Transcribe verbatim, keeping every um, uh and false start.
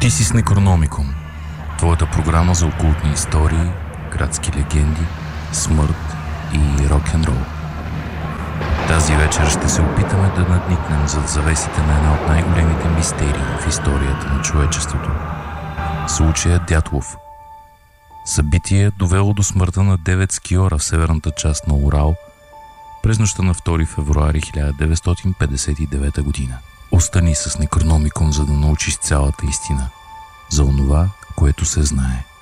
Ти си с Некрономикон, твоята програма за окултни истории, градски легенди, смърт и рок-н-рол. Тази вечер ще се опитаме да надникнем зад завесите на една от най-големите мистерии в историята на човечеството. Случая Дятлов. Събитие довело до смъртта на девет скиора в северната част на Урал през нощта на втори февруари хиляда деветстотин петдесет и девета година. Остани с Некрономикон, за да научиш цялата истина за онова, което се знае.